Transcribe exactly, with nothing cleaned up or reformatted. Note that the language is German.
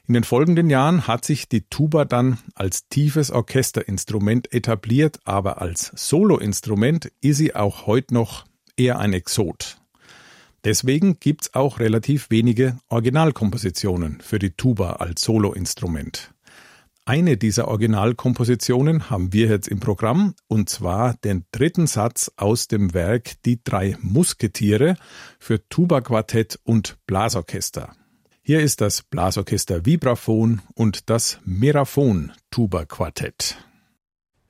In den folgenden Jahren hat sich die Tuba dann als tiefes Orchesterinstrument etabliert, aber als Soloinstrument ist sie auch heute noch eher ein Exot. Deswegen gibt's auch relativ wenige Originalkompositionen für die Tuba als Soloinstrument. Eine dieser Originalkompositionen haben wir jetzt im Programm, und zwar den dritten Satz aus dem Werk Die drei Musketiere für Tuba-Quartett und Blasorchester. Hier ist das Blasorchester Vibraphon und das Meraphon Tuba-Quartett.